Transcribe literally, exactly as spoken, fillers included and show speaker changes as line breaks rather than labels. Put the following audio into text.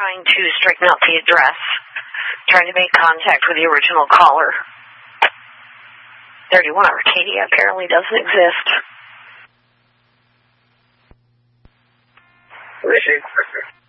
trying to straighten out the address, trying to make contact with the original caller. thirty-one Arcadia apparently doesn't exist.
Receive.